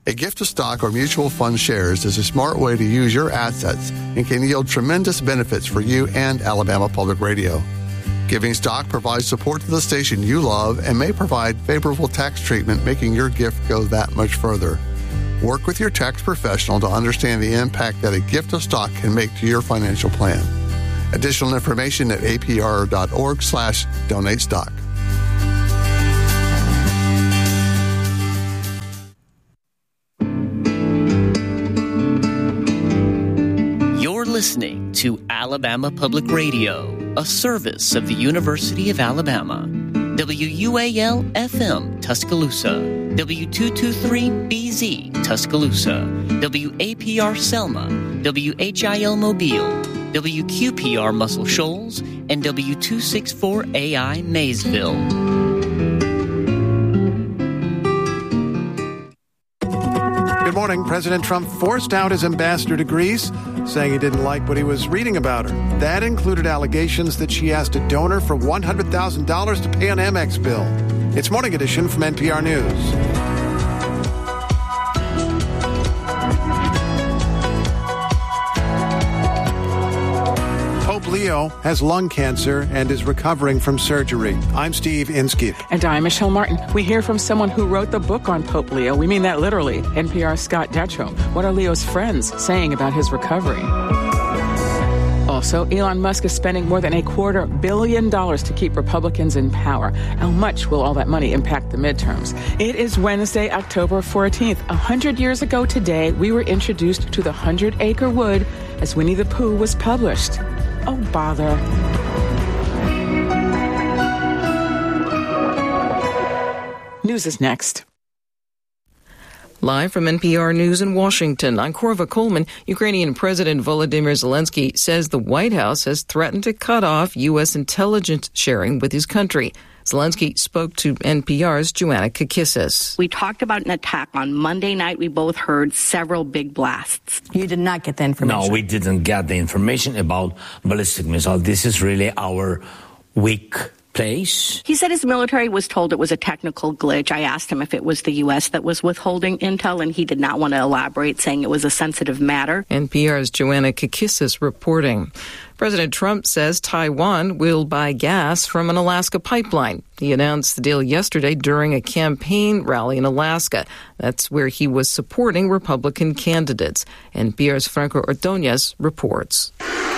A gift of stock or mutual fund shares is a smart way to use your assets and can yield tremendous benefits for you and Alabama Public Radio. Giving stock provides support to the station you love and may provide favorable tax treatment, making your gift go that much further. Work with your tax professional to understand the impact that a gift of stock can make to your financial plan. Additional information at apr.org/donate stock. You're listening to Alabama Public Radio, a service of the University of Alabama. WUAL-FM Tuscaloosa, W223BZ Tuscaloosa, WAPR Selma, WHIL Mobile, WQPR Muscle Shoals, and W264AI Maysville. Good morning. President Trump forced out his ambassador to Greece, saying he didn't like what he was reading about her. That included allegations that she asked a donor for $100,000 to pay an Amex bill. It's Morning Edition from NPR News. Pope Leo has lung cancer and is recovering from surgery. I'm Steve Inskeep. And I'm Michelle Martin. We hear from someone who wrote the book on Pope Leo. We mean that literally. NPR's Scott Detrow. What are Leo's friends saying about his recovery? Also, Elon Musk is spending more than $250 million to keep Republicans in power. How much will all that money impact the midterms? It is Wednesday, October 14th. 100 years ago today, we were introduced to the 100-Acre Wood as Winnie the Pooh was published. Oh, bother. News is next. Live from NPR News in Washington, I'm Korva Coleman. Ukrainian President Volodymyr Zelensky says the White House has threatened to cut off U.S. intelligence sharing with his country. Zelensky spoke to NPR's Joanna Kakissis. We talked about an attack on Monday night. We both heard several big blasts. You did not get the information? No, we didn't get the information about ballistic missile. This is really our weak place. He said his military was told it was a technical glitch. I asked him if it was the U.S. that was withholding intel, and he did not want to elaborate, saying it was a sensitive matter. NPR's Joanna Kakissis reporting. President Trump says Taiwan will buy gas from an Alaska pipeline. He announced the deal yesterday during a campaign rally in Alaska. That's where he was supporting Republican candidates. NPR's Franco Ordonez reports.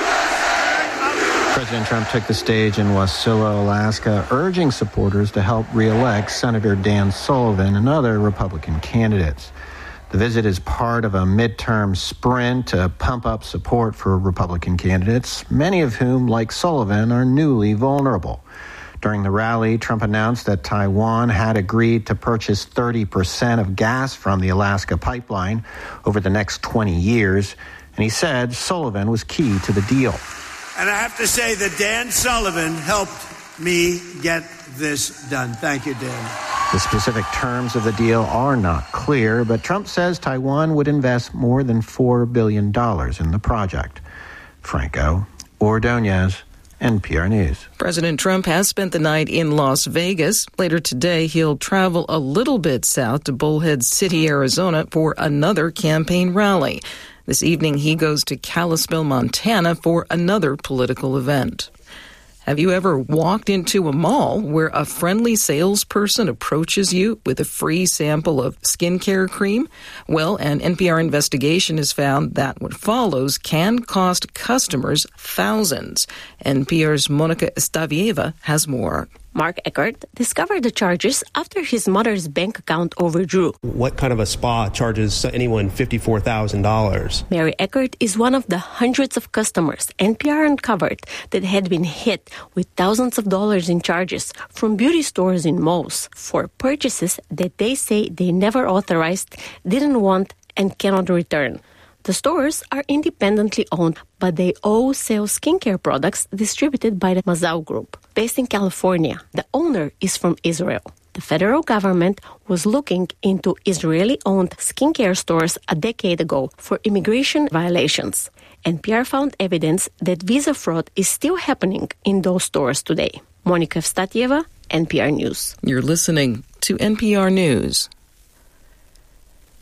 President Trump took the stage in Wasilla, Alaska, urging supporters to help re-elect Senator Dan Sullivan and other Republican candidates. The visit is part of a midterm sprint to pump up support for Republican candidates, many of whom, like Sullivan, are newly vulnerable. During the rally, Trump announced that Taiwan had agreed to purchase 30% of gas from the Alaska pipeline over the next 20 years, and he said Sullivan was key to the deal. And I have to say that Dan Sullivan helped me get this done. Thank you, Dan. The specific terms of the deal are not clear, but Trump says Taiwan would invest more than $4 billion in the project. Franco Ordonez, NPR News. President Trump has spent the night in Las Vegas. Later today, he'll travel a little bit south to Bullhead City, Arizona, for another campaign rally. This evening, he goes to Kalispell, Montana, for another political event. Have you ever walked into a mall where a friendly salesperson approaches you with a free sample of skincare cream? Well, an NPR investigation has found that what follows can cost customers thousands. NPR's Monica Estavieva has more. Mark Eckert discovered the charges after his mother's bank account overdrew. What kind of a spa charges anyone $54,000? Mary Eckert is one of the hundreds of customers NPR uncovered that had been hit with thousands of dollars in charges from beauty stores in malls for purchases that they say they never authorized, didn't want, and cannot return. The stores are independently owned, but they all sell skincare products distributed by the Mazau Group. Based in California, the owner is from Israel. The federal government was looking into Israeli-owned skincare stores a decade ago for immigration violations. NPR found evidence that visa fraud is still happening in those stores today. Monica Evstatieva, NPR News. You're listening to NPR News.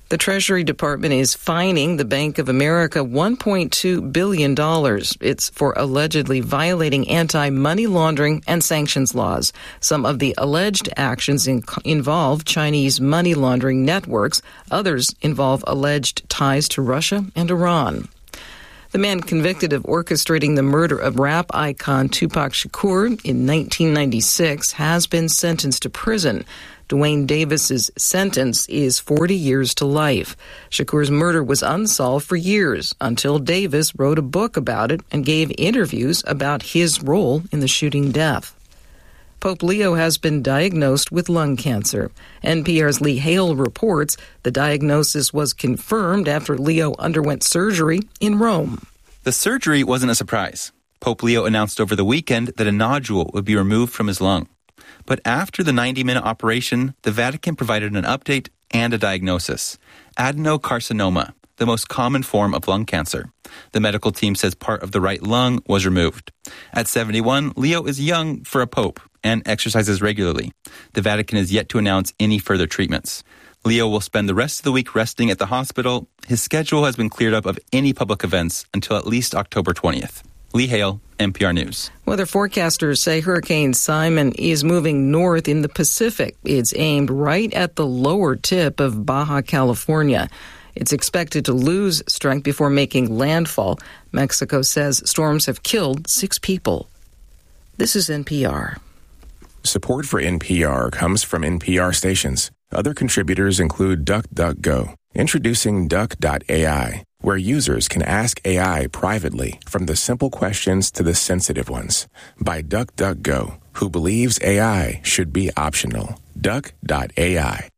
The Treasury Department is fining the Bank of America $1.2 billion. It's for allegedly violating anti-money laundering and sanctions laws. Some of the alleged actions involve Chinese money laundering networks. Others involve alleged ties to Russia and Iran. The man convicted of orchestrating the murder of rap icon Tupac Shakur in 1996 has been sentenced to prison. Dwayne Davis's sentence is 40 years to life. Shakur's murder was unsolved for years until Davis wrote a book about it and gave interviews about his role in the shooting death. Pope Leo has been diagnosed with lung cancer. NPR's Lee Hale reports the diagnosis was confirmed after Leo underwent surgery in Rome. The surgery wasn't a surprise. Pope Leo announced over the weekend that a nodule would be removed from his lung. But after the 90-minute operation, the Vatican provided an update and a diagnosis: adenocarcinoma, the most common form of lung cancer. The medical team says part of the right lung was removed. At 71, Leo is young for a pope and exercises regularly. The Vatican is yet to announce any further treatments. Leo will spend the rest of the week resting at the hospital. His schedule has been cleared up of any public events until at least October 20th. Lee Hale, NPR News. Weather forecasters say Hurricane Simon is moving north in the Pacific. It's aimed right at the lower tip of Baja California. It's expected to lose strength before making landfall. Mexico says storms have killed 6 people. This is NPR. Support for NPR comes from NPR stations. Other contributors include DuckDuckGo. Introducing Duck.ai, where users can ask AI privately from the simple questions to the sensitive ones. By DuckDuckGo, who believes AI should be optional. Duck.ai.